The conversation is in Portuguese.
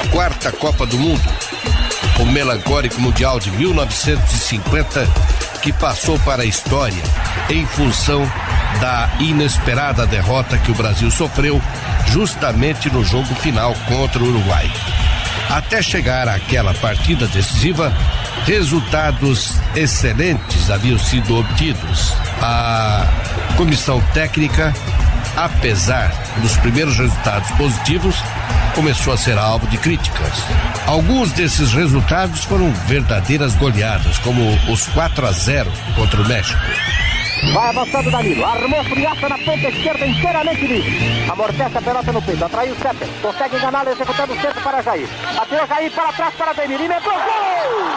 quarta Copa do Mundo, o melancólico Mundial de 1950, que passou para a história em função da inesperada derrota que o Brasil sofreu justamente no jogo final contra o Uruguai. Até chegar àquela partida decisiva, resultados excelentes haviam sido obtidos. A comissão técnica, apesar dos primeiros resultados positivos, começou a ser alvo de críticas. Alguns desses resultados foram verdadeiras goleadas, como os 4-0 contra o México. Vai avançando Danilo, armou Friaça na ponta esquerda, inteiramente livre. Amortece a pelota no peito, atraiu o Setter, consegue enganá-lo executando o centro para Jair. Bateu Jair para trás para Ademir, e metrô, gol!